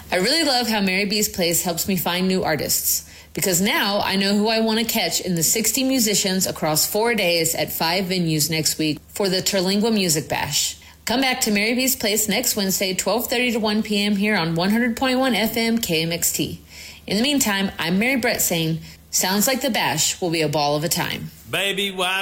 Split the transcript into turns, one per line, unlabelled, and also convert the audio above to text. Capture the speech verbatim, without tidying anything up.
I really love how Mary B's Place helps me find new artists, because now I know who I want to catch in the sixty musicians across four days at five venues next week for the Terlingua Music Bash. Come back to Mary B's Place next Wednesday, twelve thirty to one p.m. here on one hundred point one F M K M X T. In the meantime, I'm Mary Brett saying, sounds like the bash will be a ball of a time.
Baby, why